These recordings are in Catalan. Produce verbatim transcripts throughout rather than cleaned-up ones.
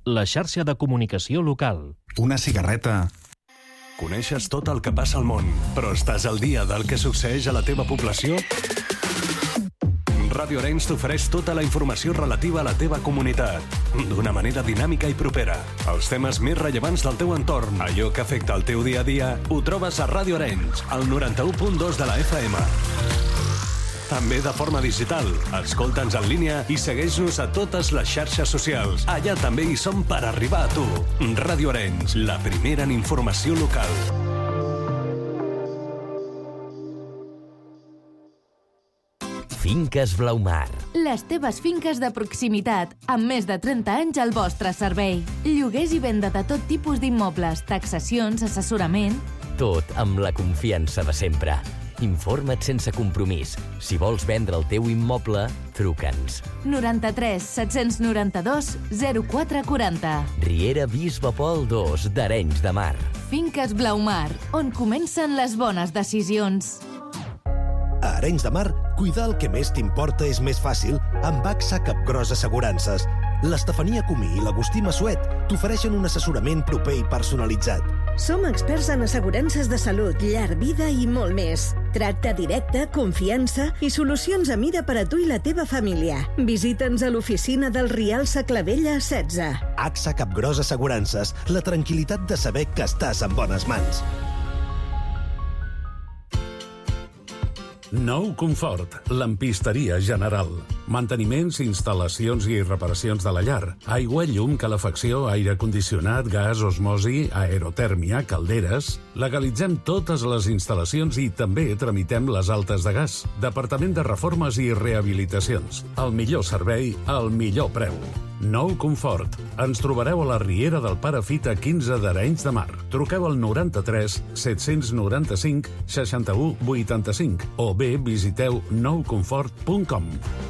la xarxa de comunicació local. Una cigarreta. Coneixes tot el que passa al món, però estàs al dia del que succeeix a la teva població? Ràdio Arenys t'ofereix tota la informació relativa a la teva comunitat, d'una manera dinàmica i propera. Els temes més rellevants del teu entorn, allò que afecta el teu dia a dia, ho trobes a Ràdio Arenys, al noranta-u punt dos de la F M. També de forma digital. Escolta'ns en línia i segueix-nos a totes les xarxes socials. Allà també hi som per arribar a tu. Ràdio Arenys, la primera en informació local. Finques Blaumar. Les teves finques de proximitat, amb més de trenta anys al vostre servei. Lloguers i venda de tot tipus d'immobles, taxacions, assessorament... Tot amb la confiança de sempre. Informa't sense compromís. Si vols vendre el teu immoble, truca'ns. noranta-tres set-cents noranta-dos zero quatre quaranta. Riera Bisbe Pol dos d'Arenys de Mar. Finques Blaumar, on comencen les bones decisions. A Arenys de Mar, cuidar el que més t'importa és més fàcil amb A X A Capgròs Assegurances. L'Estefania Comí i l'Agustí Massuet t'ofereixen un assessorament proper i personalitzat. Som experts en assegurances de salut, llar, vida i molt més. Tracte directe, confiança i solucions a mida per a tu i la teva família. Visita'ns a l'oficina del Rial Saclavella setze. A X A Capgròs Assegurances, la tranquil·litat de saber que estàs en bones mans. Nou Confort, lampisteria general. Manteniments, instal·lacions i reparacions de la llar. Aigua, llum, calefacció, aire condicionat, gas, osmosi, aerotèrmia, calderes... Legalitzem totes les instal·lacions i també tramitem les altes de gas. Departament de Reformes i Rehabilitacions. El millor servei, al millor preu. Nou Confort. Ens trobareu a la Riera del Pare Fita quinze d'Arenys de Mar. Truqueu al noranta-tres set-cents noranta-cinc seixanta-u vuitanta-cinc o bé visiteu nou confort punt com.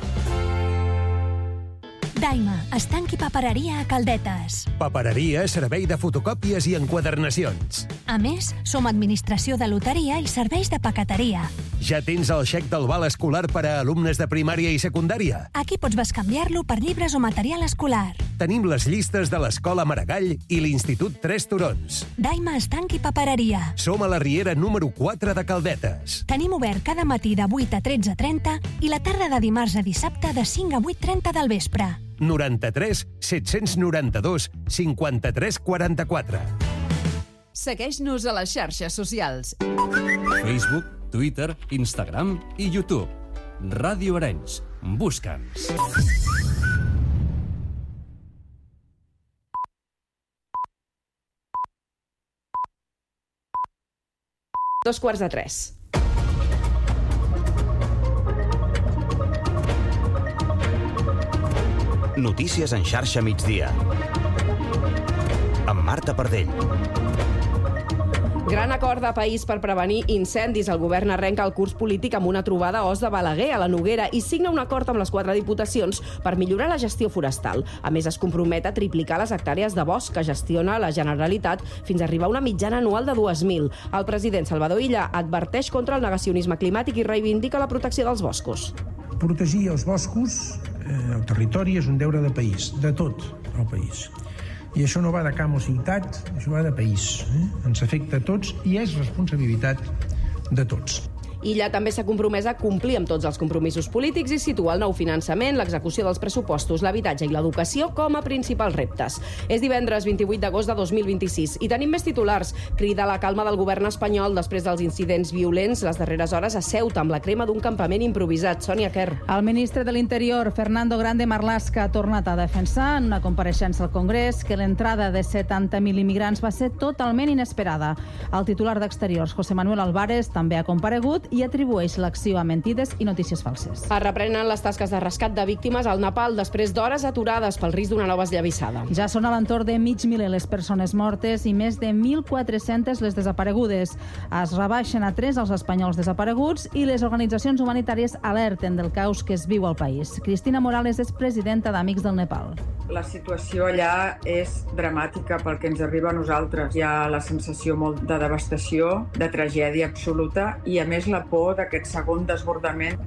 Daima, estanc i papereria a Caldetes. Papereria, servei de fotocòpies i enquadernacions. A més, som administració de loteria i serveis de paqueteria. Ja tens el xec del val escolar per a alumnes de primària i secundària? Aquí pots bescanviar-lo per llibres o material escolar. Tenim les llistes de l'Escola Maragall i l'Institut Tres Turons. Daima, estanc i papereria. Som a la Riera número quatre de Caldetes. Tenim obert cada matí de vuit a tretze trenta i la tarda de dimarts a dissabte de cinc a vuit trenta del vespre. noranta-tres set-cents noranta-dos cinquanta-tres quaranta-quatre. Segueix-nos a les xarxes socials. Facebook, Twitter, Instagram i YouTube. Ràdio Arenys. Busca'ns. Dos quarts de tres. Notícies en xarxa migdia. Amb Marta Pardell. Gran acord de país per prevenir incendis. El govern arrenca el curs polític amb una trobada a Os de Balaguer, a la Noguera, i signa un acord amb les quatre diputacions per millorar la gestió forestal. A més, es compromet a triplicar les hectàrees de bosc que gestiona la Generalitat fins a arribar a una mitjana anual de dues mil. El president Salvador Illa adverteix contra el negacionisme climàtic i reivindica la protecció dels boscos. Protegir els boscos, eh, el territori, és un deure de país, de tot el país. I això no va de camp o ciutat, això va de país. Eh? Ens afecta a tots i és responsabilitat de tots. Illa també s'ha compromès a complir amb tots els compromisos polítics i situa el nou finançament, l'execució dels pressupostos, l'habitatge i l'educació com a principals reptes. És divendres vint-i-vuit d'agost de dos mil vint-i-sis i tenim més titulars. Crida la calma del govern espanyol després dels incidents violents les darreres hores a Ceuta amb la crema d'un campament improvisat. Sònia Kerr. El ministre de l'Interior, Fernando Grande Marlaska, ha tornat a defensar en una compareixença al Congrés que l'entrada de setanta mil immigrants va ser totalment inesperada. El titular d'Exteriors, José Manuel Álvarez, també ha comparegut i atribueix l'acció a mentides i notícies falses. Es reprenen les tasques de rescat de víctimes al Nepal després d'hores aturades pel risc d'una nova esllavissada. Ja són a l'entorn de mig miler les persones mortes i més de mil quatre-centes les desaparegudes. Es rebaixen a tres els espanyols desapareguts i les organitzacions humanitàries alerten del caos que es viu al país. Cristina Morales és presidenta d'Amics del Nepal. La situació allà és dramàtica pel que ens arriba a nosaltres. Hi ha la sensació molt de devastació, de tragèdia absoluta i, a més, la por d'aquest segon desbordament.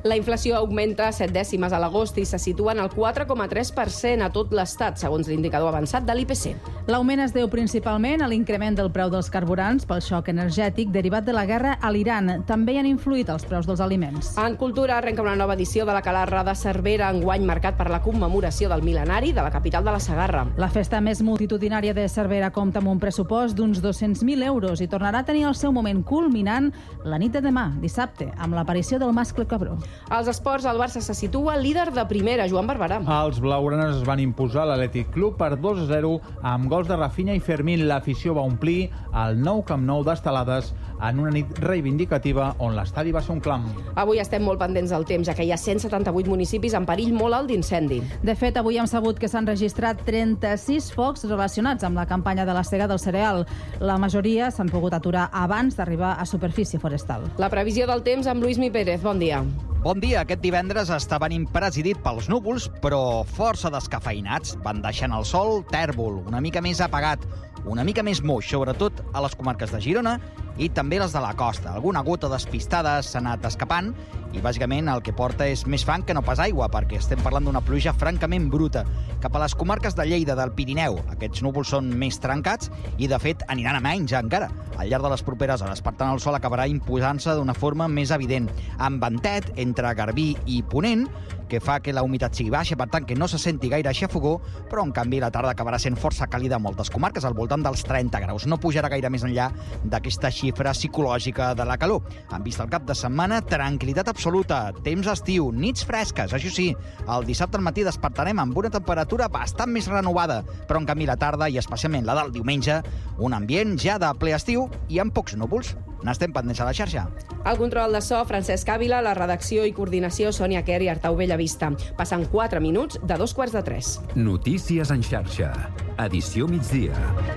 La inflació augmenta set dècimes a l'agost i se situa en el quatre coma tres per cent a tot l'Estat, segons l'indicador avançat de l'I P C. L'augment es deu principalment a l'increment del preu dels carburants pel xoc energètic derivat de la guerra a l'Iran. També hi han influït els preus dels aliments. En cultura arrenca una nova edició de la Calarra de Cervera, enguany marcat per la commemoració del mil·lenari de la capital de la Segarra. La festa més multitudinària de Cervera compta amb un pressupost d'uns dos-cents mil euros i tornarà a tenir el seu moment culminant la nit de demà, dissabte, amb l'aparició del mascle cabró. Als esports, el Barça se situa líder de primera, Joan Barberà. Els blaugranes es van imposar l'Atlètic Club per dos a zero amb gols de Rafinha i Fermín. L'afició va omplir el nou Camp Nou d'estelades en una nit reivindicativa on l'estadi va ser un clam. Avui estem molt pendents del temps, ja que hi ha cent setanta-vuit municipis en perill molt alt d'incendi. De fet, avui hem sabut que s'han registrat trenta-sis focs relacionats amb la campanya de la sega del cereal. La majoria s'han pogut aturar abans d'arribar a superfície forestal. La previsió del temps amb Lluís Mi Pérez. Bon dia. Bon dia. Aquest divendres està venint presidit pels núvols, però força descafeïnats. Van deixant el sol tèrbol, una mica més apagat, una mica més moix, sobretot a les comarques de Girona i també les de la costa. Alguna gota despistada s'ha anat escapant i bàsicament el que porta és més fang que no pas aigua, perquè estem parlant d'una pluja francament bruta. Cap a les comarques de Lleida, del Pirineu, aquests núvols són més trencats i, de fet, aniran a menys encara. Al llarg de les properes hores, per tant, el sol acabarà imposant-se d'una forma més evident, amb ventet entre Garbí i Ponent, que fa que la humitat sigui baixa, per tant que no se senti gaire xafogó, però en canvi la tarda acabarà sent força càlida a moltes comarques, al voltant dels trenta graus. No pujarà gaire més enllà d'aquesta xifra psicològica de la calor. Han vist el cap de setmana, tranquil·litat absoluta, temps estiu, nits fresques. Això sí, el dissabte al matí despertarem amb una temperatura bastant més renovada, però en canvi la tarda, i especialment la del diumenge, un ambient ja de ple estiu i amb pocs núvols. N'estem pendents a la xarxa. El control de so, Francesc Ávila, la redacció i coordinació, Sònia Quer i Artau Bellavista. Passen quatre minuts de dos quarts de tres. Notícies en xarxa. Edició migdia.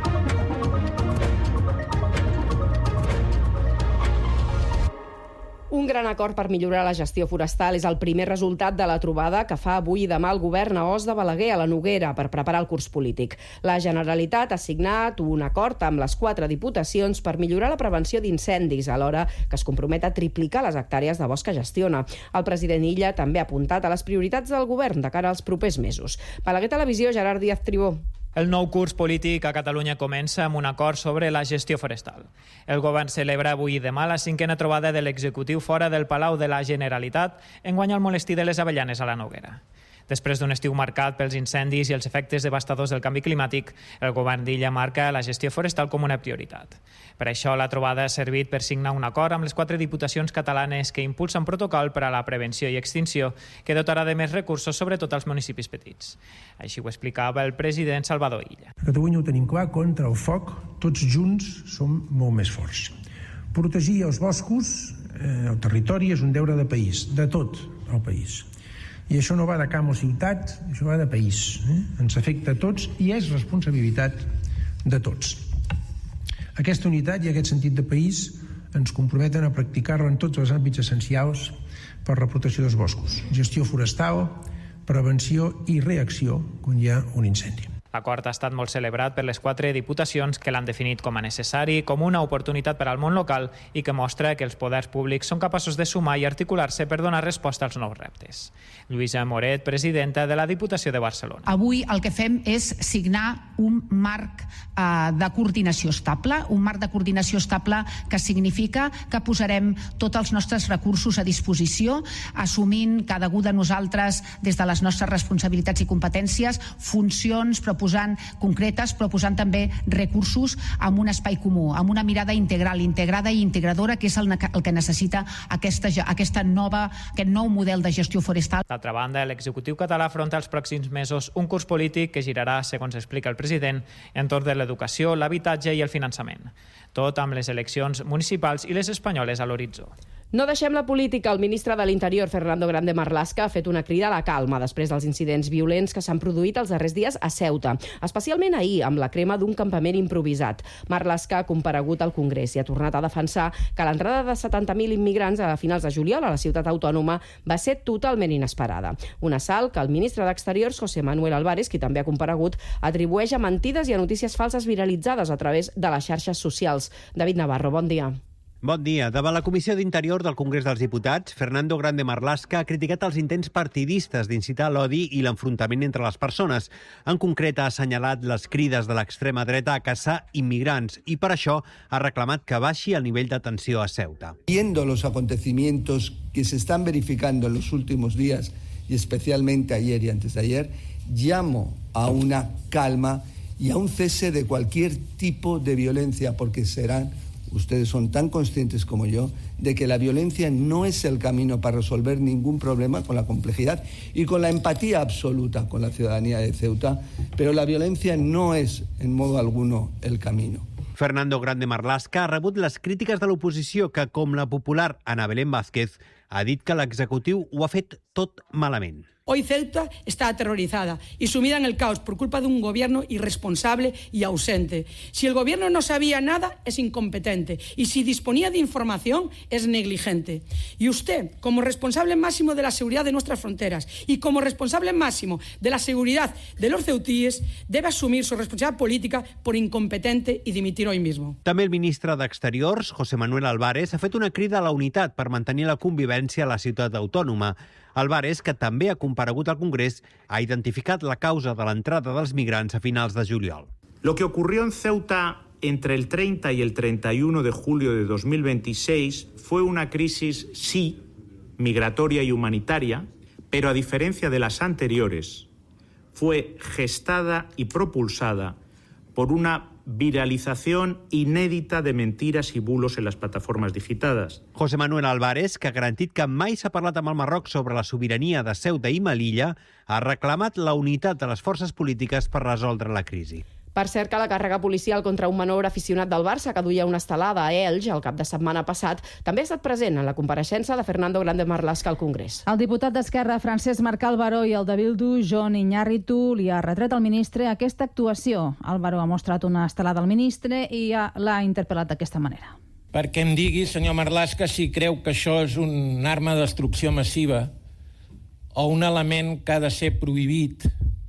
Un gran acord per millorar la gestió forestal és el primer resultat de la trobada que fa avui i demà el govern a Os de Balaguer, a la Noguera, per preparar el curs polític. La Generalitat ha signat un acord amb les quatre diputacions per millorar la prevenció d'incendis, alhora que es compromet a triplicar les hectàrees de bosc que gestiona. El president Illa també ha apuntat a les prioritats del govern de cara als propers mesos. Balaguer Televisió, Gerard Díaz Tribó. El nou curs polític a Catalunya comença amb un acord sobre la gestió forestal. El govern celebra avui i demà la cinquena trobada de l'executiu fora del Palau de la Generalitat, enguany al Molestí de les Avellanes a la Noguera. Després d'un estiu marcat pels incendis i els efectes devastadors del canvi climàtic, el govern d'Illa marca la gestió forestal com una prioritat. Per això, la trobada ha servit per signar un acord amb les quatre diputacions catalanes que impulsen un protocol per a la prevenció i extinció que dotarà de més recursos, sobretot als municipis petits. Així ho explicava el president Salvador Illa. A Catalunya ho tenim clar, contra el foc, tots junts som molt més forts. Protegir els boscos, eh, el territori, és un deure de país, de tot el país. I això no va de camp o ciutat, això va de país. Eh? Ens afecta a tots i és responsabilitat de tots. Aquesta unitat i aquest sentit de país ens comprometen a practicar-la en tots els àmbits essencials per la protecció dels boscos. Gestió forestal, prevenció i reacció quan hi ha un incendi. L'acord ha estat molt celebrat per les quatre diputacions que l'han definit com a necessari, com una oportunitat per al món local i que mostra que els poders públics són capaços de sumar i articular-se per donar resposta als nous reptes. Lluïsa Moret, presidenta de la Diputació de Barcelona. Avui el que fem és signar un marc eh, de coordinació estable, un marc de coordinació estable que significa que posarem tots els nostres recursos a disposició, assumint cada un de nosaltres des de les nostres responsabilitats i competències, funcions, proposant concretes, però posant també recursos amb un espai comú, amb una mirada integral, integrada i integradora, que és el, el que necessita aquesta, aquesta nova, aquest nou model de gestió forestal. D'altra banda, l'executiu català afronta els pròxims mesos un curs polític que girarà, segons explica el president, entorn de l'educació, l'habitatge i el finançament. Tot amb les eleccions municipals i les espanyoles a l'horitzó. No deixem la política. El ministre de l'Interior, Fernando Grande Marlaska, ha fet una crida a la calma després dels incidents violents que s'han produït els darrers dies a Ceuta, especialment ahir amb la crema d'un campament improvisat. Marlaska ha comparegut al Congrés i ha tornat a defensar que l'entrada de setanta mil immigrants a finals de juliol a la ciutat autònoma va ser totalment inesperada. Un assalt que el ministre d'Exteriors, José Manuel Álvarez, qui també ha comparegut, atribueix a mentides i a notícies falses viralitzades a través de les xarxes socials. David Navarro, bon dia. Bon dia. Davant la Comissió d'Interior del Congrés dels Diputats, Fernando Grande Marlaska ha criticat els intents partidistes d'incitar l'odi i l'enfrontament entre les persones. En concret, ha assenyalat les crides de l'extrema dreta a caçar immigrants i per això ha reclamat que baixi el nivell d'atenció a Ceuta. Viendo los acontecimientos que se están verificando en los últimos días y especialmente ayer y antes de ayer, llamo a una calma y a un cese de cualquier tipo de violencia, porque serán ustedes son tan conscientes como yo de que la violencia no es el camino para resolver ningún problema, con la complejidad y con la empatía absoluta con la ciudadanía de Ceuta, pero la violencia no es en modo alguno el camino. Fernando Grande Marlaska ha rebut les crítiques de l'oposició que, com la popular Ana Belén Vázquez, ha dit que l'executiu ho ha fet tot malament. Hoy Ceuta está aterrorizada y sumida en el caos por culpa de un gobierno irresponsable y ausente. Si el gobierno no sabía nada, es incompetente. Y si disponía de información, es negligente. Y usted, como responsable máximo de la seguridad de nuestras fronteras y como responsable máximo de la seguridad de los ceutíes, debe asumir su responsabilidad política por incompetente y dimitir hoy mismo. També el ministre d'Exteriors, José Manuel Álvarez, ha fet una crida a la unitat per mantenir la convivència a la ciutat autònoma. Álvarez, que també ha comparegut al Congrés, ha identificat la causa de l'entrada dels migrants a finals de juliol. Lo que ocurrió en Ceuta entre el treinta y el treinta y uno de julio de dos mil veintiséis fue una crisis, sí, migratoria y humanitaria, pero a diferencia de las anteriores, fue gestada y propulsada por una viralización inédita de mentiras y bulos en las plataformas digitadas. José Manuel Álvarez, que ha garantit que mai s'ha parlat amb el Marroc sobre la sobirania de Ceuta i Melilla, ha reclamat la unitat de les forces polítiques per resoldre la crisi. Per cert, que la càrrega policial contra un menor aficionat del Barça que duia una estelada a Elx el cap de setmana passat també ha estat present en la compareixença de Fernando Grande Marlaska al Congrés. El diputat d'Esquerra, Francesc Marc Álvaro, i el de Bildu, Jon Iñárritu, li ha retret al ministre aquesta actuació. Álvaro ha mostrat una estelada al ministre i l'ha interpel·lat d'aquesta manera. Perquè em digui, senyor Marlaska, si creu que això és una arma de destrucció massiva o un element que ha de ser prohibit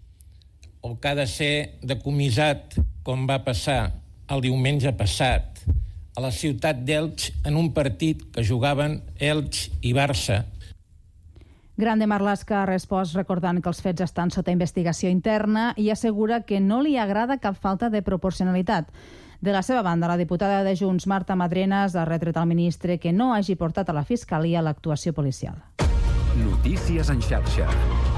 o que ha de ser decomissat, com va passar el diumenge passat a la ciutat d'Elx en un partit que jugaven Elx i Barça. Grande Marlaska ha respost recordant que els fets estan sota investigació interna i assegura que no li agrada cap falta de proporcionalitat. De la seva banda, la diputada de Junts, Marta Madrenas, ha retret al ministre que no hagi portat a la Fiscalia l'actuació policial. Notícies en xarxa.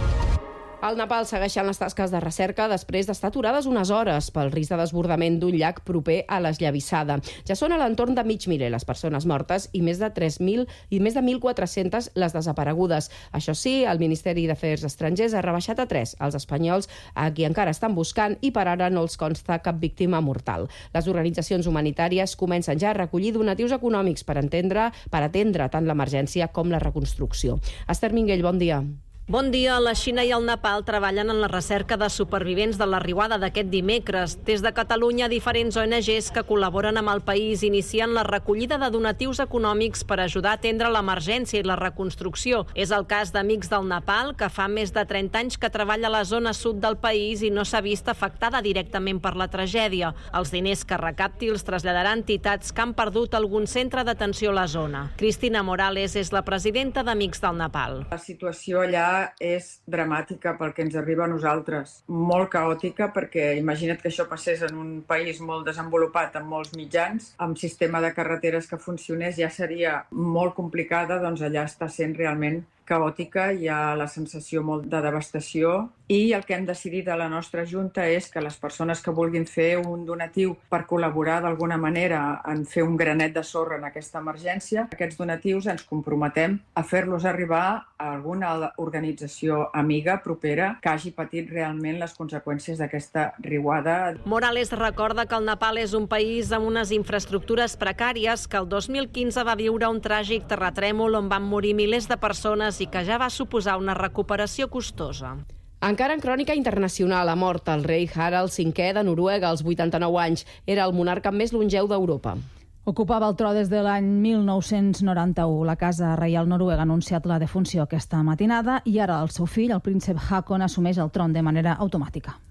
Al Nepal segueixen les tasques de recerca després d'estar aturades unes hores pel risc de desbordament d'un llac proper a l'esllavissada. Ja són a l'entorn de mig miler les persones mortes i més de tres mil i més de mil quatre-centes les desaparegudes. Això sí, el Ministeri d'Afers Estrangers ha rebaixat a tres els espanyols a qui encara estan buscant i per ara no els consta cap víctima mortal. Les organitzacions humanitàries comencen ja a recollir donatius econòmics per entendre, per atendre tant l'emergència com la reconstrucció. Esther Minguell, bon dia. Bon dia. La Xina i el Nepal treballen en la recerca de supervivents de la riuada d'aquest dimecres. Des de Catalunya, diferents O N Ges que col·laboren amb el país inicien la recollida de donatius econòmics per ajudar a atendre l'emergència i la reconstrucció. És el cas d'Amics del Nepal, que fa més de trenta anys que treballa a la zona sud del país i no s'ha vist afectada directament per la tragèdia. Els diners que recapti els traslladarà a entitats que han perdut algun centre d'atenció a la zona. Cristina Morales és la presidenta d'Amics del Nepal. La situació allà és dramàtica pel que ens arriba a nosaltres. Molt caòtica, perquè imagina't que això passés en un país molt desenvolupat, amb molts mitjans, amb sistema de carreteres que funcionés, ja seria molt complicada, doncs allà està sent realment caòtica, hi ha la sensació molt de devastació i el que hem decidit a la nostra Junta és que les persones que vulguin fer un donatiu per col·laborar d'alguna manera en fer un granet de sorra en aquesta emergència, aquests donatius ens comprometem a fer-los arribar a alguna organització amiga propera que hagi patit realment les conseqüències d'aquesta riuada. Morales recorda que el Nepal és un país amb unes infraestructures precàries, que el dos mil quinze va viure un tràgic terratrèmol on van morir milers de persones i que ja va suposar una recuperació costosa. Encara en crònica internacional, ha mort el rei Harald cinquè de Noruega als vuitanta-nou anys. Era el monarca més longeu d'Europa. Ocupava el tro des de l'any mil nou-cents noranta-u. La Casa Reial Noruega ha anunciat la defunció aquesta matinada i ara el seu fill, el príncep Haakon, assumeix el tron de manera automàtica.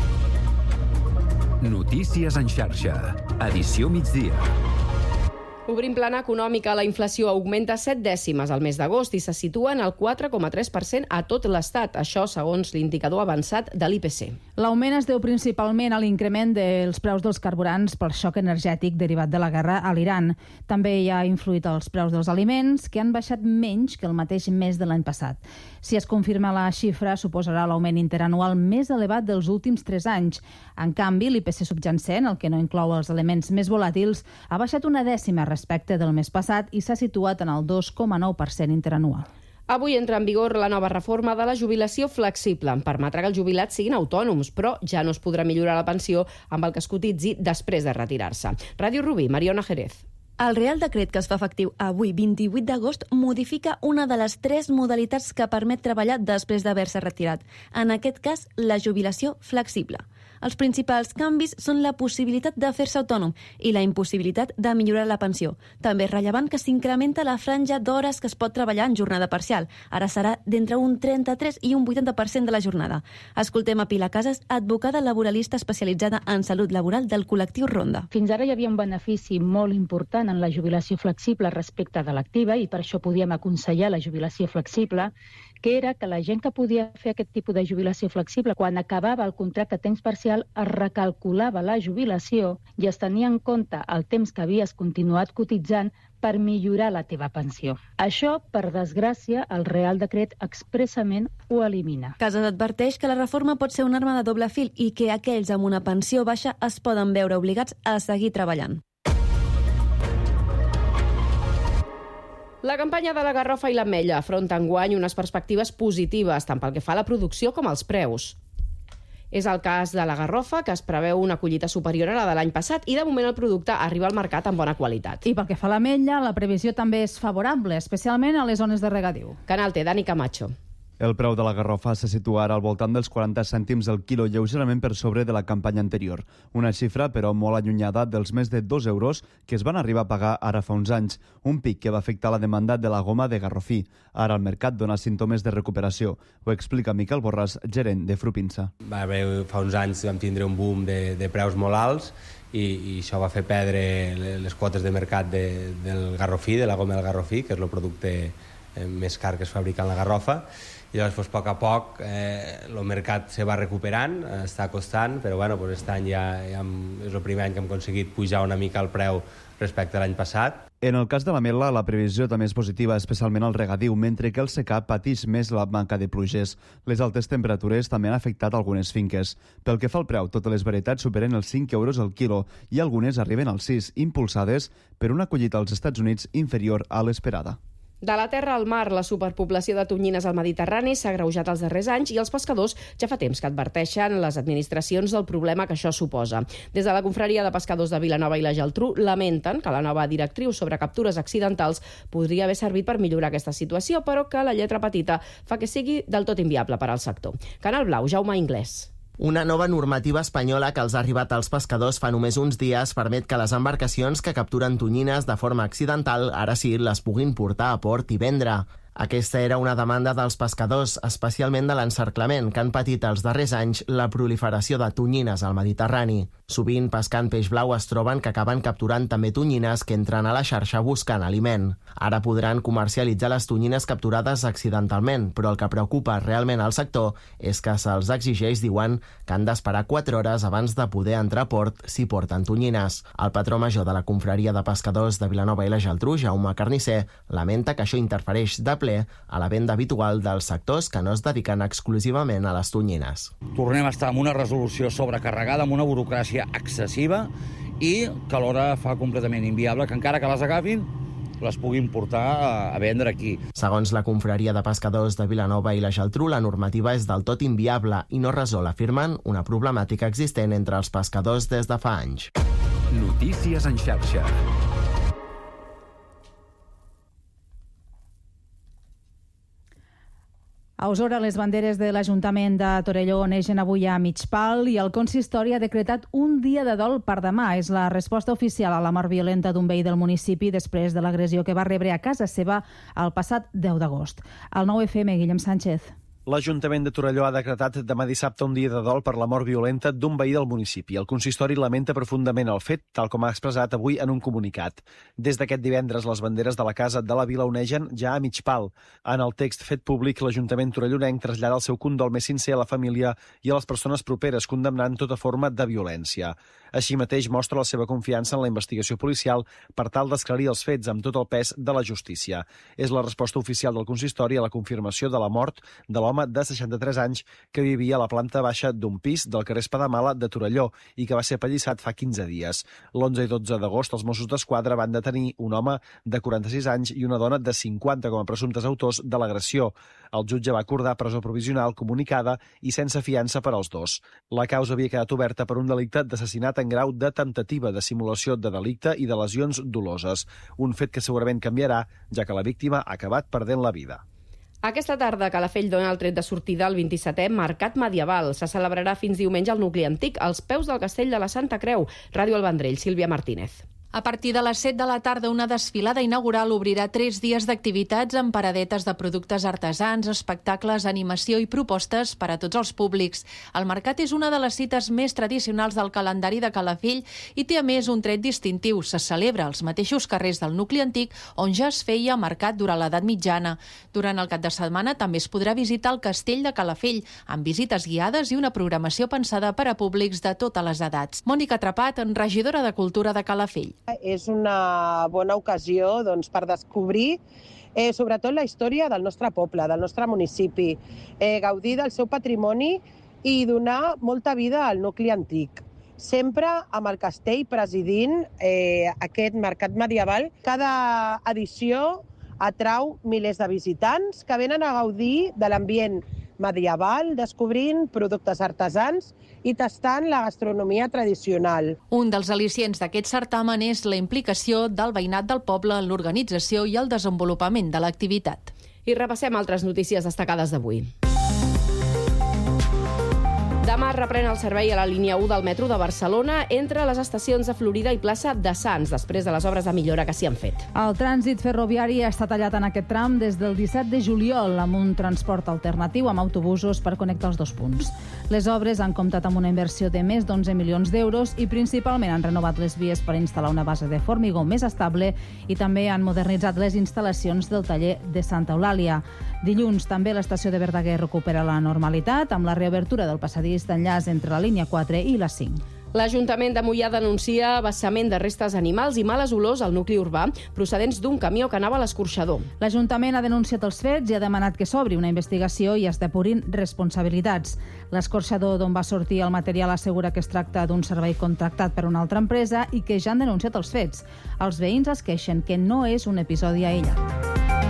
Notícies en xarxa. Edició migdia. Obrim plana econòmica, la inflació augmenta set dècimes al mes d'agost i se situa en el quatre coma tres per cent a tot l'Estat, això segons l'indicador avançat de l'I P C. L'augment es deu principalment a l'increment dels preus dels carburants pel xoc energètic derivat de la guerra a l'Iran. També hi ha influït els preus dels aliments, que han baixat menys que el mateix mes de l'any passat. Si es confirma la xifra, suposarà l'augment interanual més elevat dels últims tres anys. En canvi, l'I P C subjacent, el que no inclou els elements més volàtils, ha baixat una dècima respecte del mes passat i s'ha situat en el dos coma nou per cent interanual. Avui entra en vigor la nova reforma de la jubilació flexible. Permetrà que els jubilats siguin autònoms, però ja no es podrà millorar la pensió amb el que es cotitzi després de retirar-se. Ràdio Rubí, Mariona Jerez. El Real Decret que es fa efectiu avui, vint-i-vuit d'agost, modifica una de les tres modalitats que permet treballar després d'haver-se retirat. En aquest cas, la jubilació flexible. Els principals canvis són la possibilitat de fer-se autònom i la impossibilitat de millorar la pensió. També és rellevant que s'incrementa la franja d'hores que es pot treballar en jornada parcial. Ara serà d'entre un trenta-tres i un vuitanta per cent de la jornada. Escoltem a Pilar Casas, advocada laboralista especialitzada en salut laboral del col·lectiu Ronda. Fins ara hi havia un benefici molt important en la jubilació flexible respecte de l'activa i per això podíem aconsellar la jubilació flexible, que era que la gent que podia fer aquest tipus de jubilació flexible, quan acabava el contracte a temps parcial, es recalculava la jubilació i es tenia en compte el temps que havies continuat cotitzant per millorar la teva pensió. Això, per desgràcia, el Real Decret expressament ho elimina. Casas adverteix que la reforma pot ser una arma de doble fil i que aquells amb una pensió baixa es poden veure obligats a seguir treballant. La campanya de la garrofa i l'ametlla afronta enguany unes perspectives positives, tant pel que fa a la producció com als preus. És el cas de la garrofa, que es preveu una collita superior a la de l'any passat i de moment el producte arriba al mercat amb bona qualitat. I pel que fa a l'ametlla, la previsió també és favorable, especialment a les zones de regadiu. Canal T, Dani Camacho. El preu de la garrofa se situa ara al voltant dels quaranta cèntims el quilo, lleugerament per sobre de la campanya anterior. Una xifra, però, molt allunyada dels més de dos euros que es van arribar a pagar ara fa uns anys, un pic que va afectar la demanda de la goma de garrofí. Ara el mercat dona símptomes de recuperació. Ho explica Miquel Borràs, gerent de Frupinsa. Va haver, fa uns anys vam tindre un boom de, de preus molt alts i, i això va fer perdre les quotes de mercat de, del garrofí, de la goma del garrofí, que és el producte eh, més car que es fabrica en la garrofa. I llavors, pues, a poc a poc, eh, el mercat se va recuperant, eh, està costant, però bueno, pues, aquest any ja, ja és el primer any que hem aconseguit pujar una mica el preu respecte a l'any passat. En el cas de l'ametla, la previsió també és positiva, especialment al regadiu, mentre que el secà pateix més la manca de pluges. Les altes temperatures també han afectat algunes finques. Pel que fa al preu, totes les varietats superen els cinc euros al quilo i algunes arriben als sis, impulsades per una collita als Estats Units inferior a l'esperada. De la terra al mar, la superpoblació de tonyines al Mediterrani s'ha agreujat els darrers anys i els pescadors ja fa temps que adverteixen les administracions del problema que això suposa. Des de la confraria de pescadors de Vilanova i la Geltrú lamenten que la nova directriu sobre captures accidentals podria haver servit per millorar aquesta situació, però que la lletra petita fa que sigui del tot inviable per al sector. Canal Blau, Jaume Inglés. Una nova normativa espanyola que els ha arribat als pescadors fa només uns dies permet que les embarcacions que capturen tonyines de forma accidental ara sí les puguin portar a port i vendre. Aquesta era una demanda dels pescadors, especialment de l'encerclament, que han patit els darrers anys la proliferació de tonyines al Mediterrani. Sovint, pescant peix blau, es troben que acaben capturant també tonyines que entren a la xarxa buscant aliment. Ara podran comercialitzar les tonyines capturades accidentalment, però el que preocupa realment al sector és que se'ls exigeix, diuen, que han d'esperar quatre hores abans de poder entrar a port si porten tonyines. El patró major de la confraria de pescadors de Vilanova i la Geltrú, Jaume Carnisser, lamenta que això interfereix de ple a la venda habitual dels sectors que no es dediquen exclusivament a les tonyines. Tornem a estar amb una resolució sobrecarregada, amb una burocràcia excessiva i que alhora fa completament inviable que encara que les agafin les puguin portar a vendre aquí. Segons la confraria de pescadors de Vilanova i la Geltrú, la normativa és del tot inviable i no resol, afirmen, una problemàtica existent entre els pescadors des de fa anys. Notícies en xarxa. A Osora, les banderes de l'Ajuntament de Torelló neixen avui a mig pal i el consistori ha decretat un dia de dol per demà. És la resposta oficial a la mort violenta d'un veí del municipi després de l'agressió que va rebre a casa seva el passat deu d'agost. Al nou F M, Guillem Sánchez. L'Ajuntament de Torelló ha decretat demà dissabte un dia de dol per la mort violenta d'un veí del municipi. El consistori lamenta profundament el fet, tal com ha expressat avui en un comunicat. Des d'aquest divendres, les banderes de la Casa de la Vila onegen ja a mig pal. En el text fet públic, l'Ajuntament torellonenc trasllada el seu condol més sincer a la família i a les persones properes, condemnant tota forma de violència. Així mateix, mostra la seva confiança en la investigació policial per tal d'esclarir els fets amb tot el pes de la justícia. És la resposta oficial del consistori a la confirmació de la mort de l'home de seixanta-tres anys que vivia a la planta baixa d'un pis del carrer Espadamala de Torelló i que va ser apallissat fa quinze dies. l'onze i dotze d'agost, els Mossos d'Esquadra van detenir un home de quaranta-sis anys i una dona de cinquanta com a presumptes autors de l'agressió. El jutge va acordar presó provisional comunicada i sense fiança per als dos. La causa havia quedat oberta per un delicte d'assassinat en grau de temptativa de simulació de delicte i de lesions doloses, un fet que segurament canviarà, ja que la víctima ha acabat perdent la vida. Aquesta tarda, Calafell dona el tret de sortida al vint-i-setè Mercat Medieval. Se celebrarà fins diumenge al nucli antic, als peus del castell de la Santa Creu. Ràdio El Vendrell, Sílvia Martínez. A partir de les set de la tarda, una desfilada inaugural obrirà tres dies d'activitats amb paradetes de productes artesans, espectacles, animació i propostes per a tots els públics. El mercat és una de les cites més tradicionals del calendari de Calafell i té a més un tret distintiu. Se celebra als mateixos carrers del nucli antic on ja es feia mercat durant l'edat mitjana. Durant el cap de setmana també es podrà visitar el castell de Calafell amb visites guiades i una programació pensada per a públics de totes les edats. Mònica Trapat, regidora de Cultura de Calafell. És una bona ocasió doncs, per descobrir eh, sobretot la història del nostre poble, del nostre municipi, eh, gaudir del seu patrimoni i donar molta vida al nucli antic. Sempre amb el castell presidint eh, aquest mercat medieval. Cada edició atrau milers de visitants que venen a gaudir de l'ambient medieval, descobrint productes artesans i tastant la gastronomia tradicional. Un dels al·licients d'aquest certamen és la implicació del veïnat del poble en l'organització i el desenvolupament de l'activitat. I repassem altres notícies destacades d'avui. Demà reprèn el servei a la línia u del metro de Barcelona entre les estacions de Florida i plaça de Sants, després de les obres de millora que s'hi han fet. El trànsit ferroviari està tallat en aquest tram des del disset de juliol amb un transport alternatiu amb autobusos per connectar els dos punts. Les obres han comptat amb una inversió de més d'onze milions d'euros i principalment han renovat les vies per instal·lar una base de formigó més estable i també han modernitzat les instal·lacions del taller de Santa Eulàlia. Dilluns també l'estació de Verdaguer recupera la normalitat amb la reobertura del passadís d'enllaç entre la línia quatre i la cinc. L'Ajuntament de Moià denuncia vessament de restes animals i males olors al nucli urbà procedents d'un camió que anava a l'escorxador. L'Ajuntament ha denunciat els fets i ha demanat que s'obri una investigació i es depurin responsabilitats. L'escorxador d'on va sortir el material assegura que es tracta d'un servei contractat per una altra empresa i que ja han denunciat els fets. Els veïns es queixen que no és un episodi aïllat.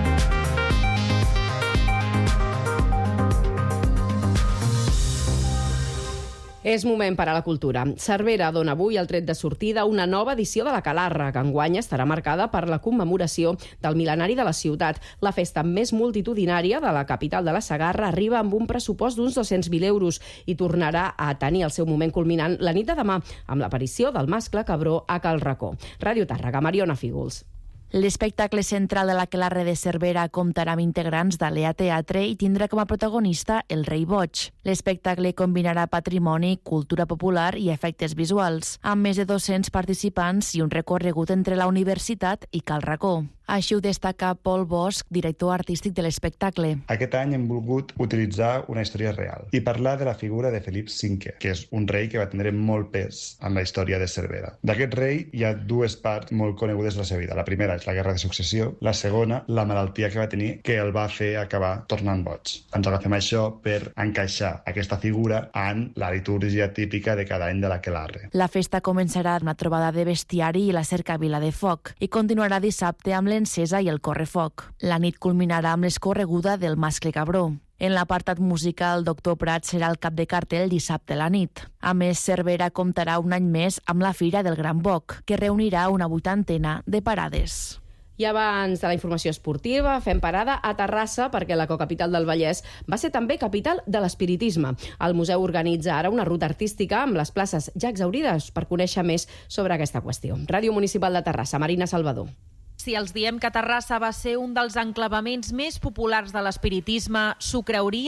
És moment per a la cultura. Cervera dona avui el tret de sortida a una nova edició de la Calarra, que enguany estarà marcada per la commemoració del mil·lenari de la ciutat. La festa més multitudinària de la capital de la Segarra arriba amb un pressupost d'uns dos-cents mil euros i tornarà a tenir el seu moment culminant la nit de demà amb l'aparició del mascle cabró a Cal Racó. Ràdio Tàrrega, Mariona Fígols. L'espectacle central de la Calarra de Cervera comptarà amb integrants d'Alea Teatre i tindrà com a protagonista el Rei Boig. L'espectacle combinarà patrimoni, cultura popular i efectes visuals, amb més de dos-cents participants i un recorregut entre la universitat i Cal Racó. Així ho destaca Pol Bosch, director artístic de l'espectacle. Aquest any hem volgut utilitzar una història real i parlar de la figura de Felip cinquè, que és un rei que va tindre molt pes en la història de Cervera. D'aquest rei hi ha dues parts molt conegudes de la seva vida. La primera és la Guerra de Successió, la segona, la malaltia que va tenir que el va fer acabar tornant boig. Ens agafem això per encaixar aquesta figura en la litúrgia típica de cada any de l'Aquelarre. La festa començarà amb la trobada de bestiari i la cercavila de foc i continuarà dissabte amb l'encesa i el correfoc. La nit culminarà amb l'escorreguda del mascle cabró. En l'apartat musical, el doctor Prat serà el cap de cartell dissabte a la nit. A més, Cervera comptarà un any més amb la Fira del Gran Boc, que reunirà una vuitantena de parades. I abans de la informació esportiva, fem parada a Terrassa perquè la cocapital del Vallès va ser també capital de l'espiritisme. El museu organitza ara una ruta artística amb les places ja exaurides per conèixer més sobre aquesta qüestió. Ràdio Municipal de Terrassa, Marina Salvador. Si els diem que Terrassa va ser un dels enclavaments més populars de l'espiritisme, s'ho creurien?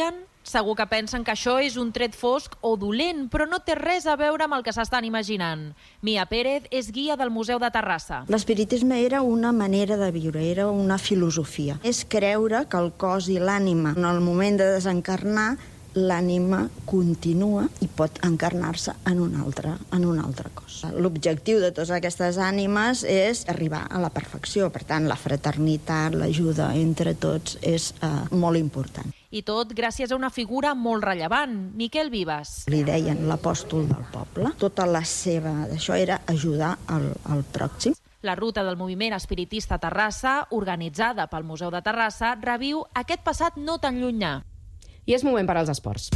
Segur que pensen que això és un tret fosc o dolent, però no té res a veure amb el que s'estan imaginant. Mia Pérez és guia del Museu de Terrassa. L'espiritisme era una manera de viure, era una filosofia. És creure que el cos i l'ànima, en el moment de desencarnar, l'ànima continua i pot encarnar-se en un altre, en un altre cos. L'objectiu de totes aquestes ànimes és arribar a la perfecció. Per tant, la fraternitat, l'ajuda entre tots és eh, molt important. I tot gràcies a una figura molt rellevant, Miquel Vives. Li deien l'apòstol del poble. Tota la seva... Això era ajudar el, el pròxim. La ruta del moviment espiritista a Terrassa, organitzada pel Museu de Terrassa, reviu aquest passat no tan llunyà. I és moment per als esports.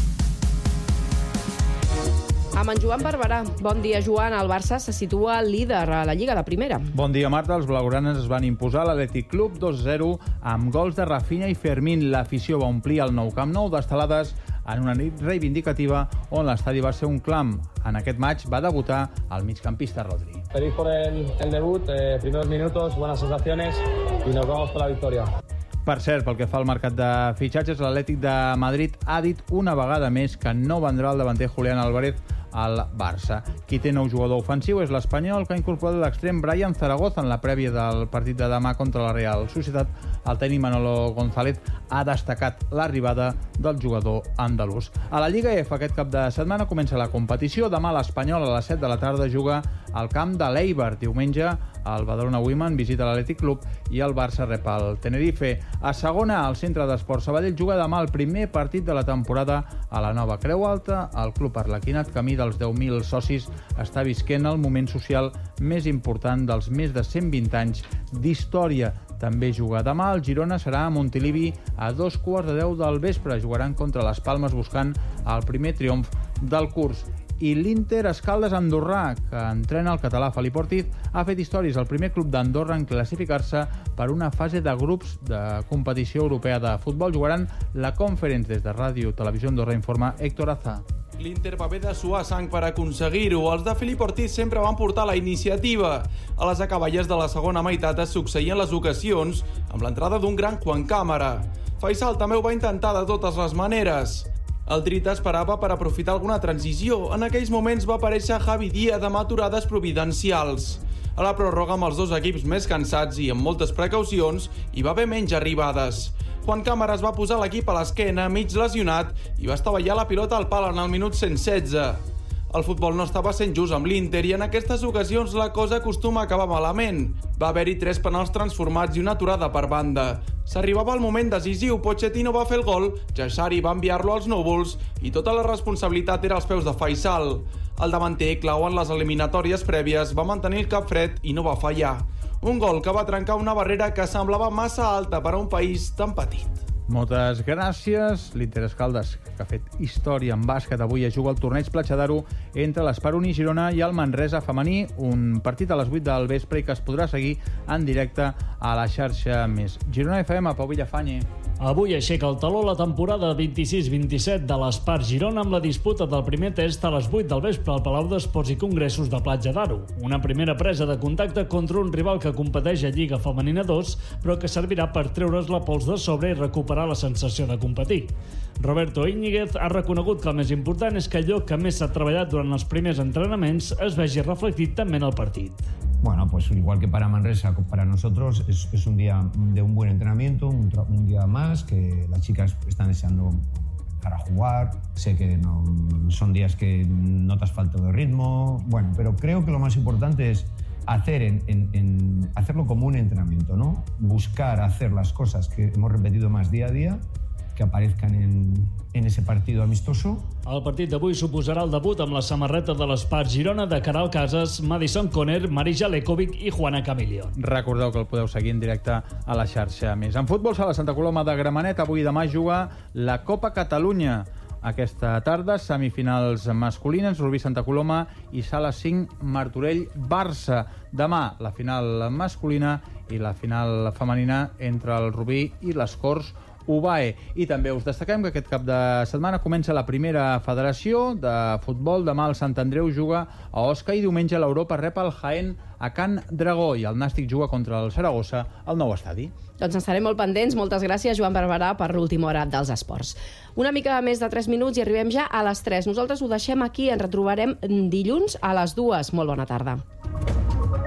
Amb en Joan Barberà. Bon dia, Joan. El Barça se situa líder a la Lliga de Primera. Bon dia, Marta. Els blaugranes es van imposar a l'Atlètic Club dos a zero amb gols de Rafinha i Fermín. L'afició va omplir el nou Camp Nou d'estelades en una nit reivindicativa on l'estadi va ser un clam. En aquest maig va debutar el migcampista Rodri. Feliz por el, el debut, eh, primeros minutos, buenas sensaciones y nos vamos por la victoria. Per cert, pel que fa al mercat de fitxatges, l'Atlètic de Madrid ha dit una vegada més que no vendrà el davanter Julián Álvarez al Barça. Qui té nou jugador ofensiu és l'espanyol, que ha incorporat l'extrem Brian Zaragoza en la prèvia del partit de demà contra la Real Societat. El tècnic Manolo González ha destacat l'arribada del jugador andalús. A la Lliga F aquest cap de setmana comença la competició. Demà l'Espanyol a les set de la tarda juga al camp de l'Eibar. Diumenge el Badalona Women visita l'Atlètic Club i el Barça rep el Tenerife. A segona, el Centre d'Esports Sabadell juga demà el primer partit de la temporada a la nova Creu Alta. El club arlequinat, camí dels deu mil socis, està visquent el moment social més important dels més de cent vint anys d'història. També juga demà. El Girona serà a Montilivi a dos quarts de deu del vespre. Jugaran contra les Palmes buscant el primer triomf del curs. I l'Inter Escaldes Andorrà, que entrena el català Felip Ortiz, ha fet històries, el primer club d'Andorra en classificar-se per una fase de grups de competició europea de futbol. Jugaran la Conference. Des de Ràdio Televisió Andorra informa Héctor Azà. L'Inter va haver de suar sang per aconseguir-ho. Els de Felip Ortiz sempre van portar la iniciativa. A les acaballes de la segona meitat es succeïen les ocasions amb l'entrada d'un gran Juan Cámara. Faisal també ho va intentar de totes les maneres. El Drita esperava per aprofitar alguna transició. En aquells moments va aparèixer Javi Díaz amb aturades providencials. A la pròrroga, amb els dos equips més cansats i amb moltes precaucions, hi va haver menys arribades. Juan Cámara es va posar l'equip a l'esquena, mig lesionat, i va estavellar la pilota al pal en el minut cent setze. El futbol no estava sent just amb l'Inter i en aquestes ocasions la cosa acostuma a acabar malament. Va haver-hi tres penals transformats i una aturada per banda. S'arribava al moment decisiu, Pochettino va fer el gol, Jaixari va enviar-lo als núvols i tota la responsabilitat era als peus de Faisal. El davanter, clau en les eliminatòries prèvies, va mantenir el cap fred i no va fallar. Un gol que va trencar una barrera que semblava massa alta per a un país tan petit. Moltes gràcies. L'Inter Escaldes, que ha fet història en bàsquet, avui es juga el torneig Platja d'Aro entre l'Esperoni Girona i el Manresa femení, un partit a les vuit del vespre i que es podrà seguir en directe a la xarxa Més. Girona F M, Pau Villafañe. Avui aixeca el taló la temporada vint-i-sis vint-i-set de l'Espart Girona amb la disputa del primer test a les vuit del vespre al Palau d'Esports i Congressos de Platja d'Aro. Una primera presa de contacte contra un rival que competeix a Lliga Femenina dos, però que servirà per treure's la pols de sobre i recuperar la sensació de competir. Roberto Íñiguez ha reconegut que el més important és que allò que més s'ha treballat durant els primers entrenaments es vegi reflectit també en el partit. Bueno, pues igual que para Manresa, para nosotros es, es un día de un buen entrenamiento, un, un día más, que las chicas están deseando empezar a jugar. Sé que no, son días que notas falta de ritmo, bueno, pero creo que lo más importante es hacer en, en, en, hacerlo como un entrenamiento, ¿no? Buscar hacer las cosas que hemos repetido más día a día, que aparezcan en, en ese partido amistoso. El partit d'avui suposarà el debut amb la samarreta de l'Espart Girona de Caral Casas, Madison Conner, Marija Lekovic i Juana Camilio. Recordeu que el podeu seguir en directe a la xarxa Més. En futbol, sala Santa Coloma de Gramenet, avui i demà juga la Copa Catalunya. Aquesta tarda, semifinals masculines, Rubí Santa Coloma i sala cinc, Martorell Barça. Demà, la final masculina i la final femenina entre el Rubí i les Corts U B A E. I també us destaquem que aquest cap de setmana comença la primera federació de futbol. Demà el Sant Andreu juga a Osca i diumenge l'Europa rep el Jaén a Can Dragó i el Nàstic juga contra el Saragossa al nou estadi. Doncs estarem molt pendents. Moltes gràcies, Joan Barberà, per l'última hora dels esports. Una mica més de tres minuts i arribem ja a les tres. Nosaltres ho deixem aquí. Ens retrobarem dilluns a les dues. Molt bona tarda.